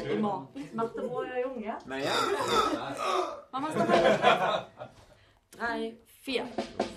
i maten. Macht våra Junge. Naja. Man måste ha 3, 4.